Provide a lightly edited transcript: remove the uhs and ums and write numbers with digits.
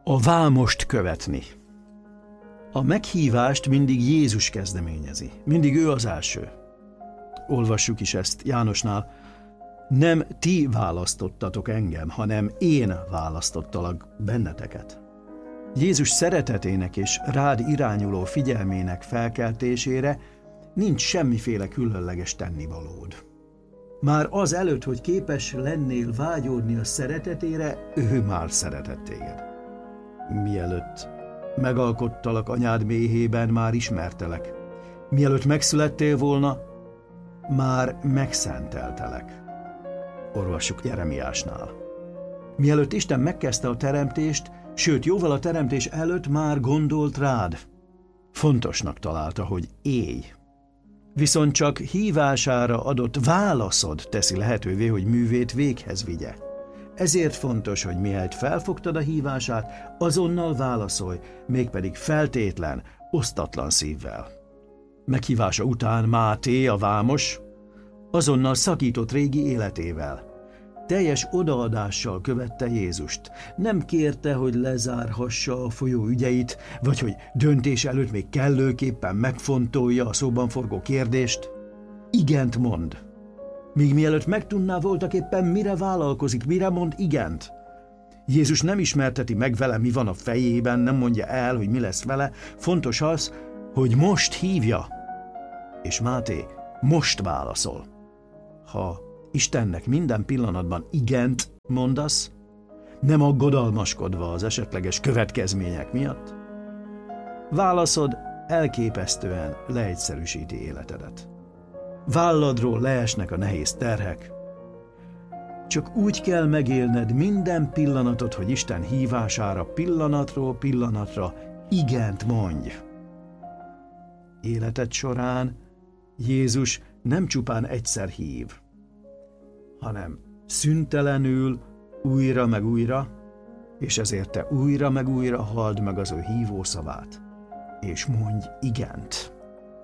A vámost követni. A meghívást mindig Jézus kezdeményezi. Mindig ő az első. Olvassuk is ezt Jánosnál. Nem ti választottatok engem, hanem én választottalak benneteket. Jézus szeretetének és rád irányuló figyelmének felkeltésére nincs semmiféle különleges tennivalód. Már az előtt, hogy képes lennél vágyódni a szeretetére, ő már szeretett téged. Mielőtt megalkottalak anyád méhében, már ismertelek. Mielőtt megszülettél volna, már megszenteltelek. Olvassuk Jeremiásnál. Mielőtt Isten megkezdte a teremtést, sőt, jóval a teremtés előtt már gondolt rád. Fontosnak találta, hogy élj. Viszont csak hívására adott válaszod teszi lehetővé, hogy művét véghez vigye. Ezért fontos, hogy mihelyt felfogtad a hívását, azonnal válaszolj, mégpedig feltétlen, osztatlan szívvel. Meghívása után Máté, a vámos, azonnal szakított régi életével. Teljes odaadással követte Jézust. Nem kérte, hogy lezárhassa a folyó ügyeit, vagy hogy döntés előtt még kellőképpen megfontolja a szóban forgó kérdést. Igent mond. Míg mielőtt megtudná voltaképpen, mire vállalkozik, mire mond igent. Jézus nem ismerteti meg vele, mi van a fejében, nem mondja el, hogy mi lesz vele. Fontos az, hogy most hívja. És Máté most válaszol. Ha Istennek minden pillanatban igent mondasz, nem aggodalmaskodva az esetleges következmények miatt, válaszod elképesztően leegyszerűsíti életedet. Válladról leesnek a nehéz terhek. Csak úgy kell megélned minden pillanatot, hogy Isten hívására pillanatról pillanatra igent mondj. Életed során Jézus nem csupán egyszer hív, hanem szüntelenül újra meg újra, és ezért te újra meg újra halld meg az ő hívó szavát, és mondj igent.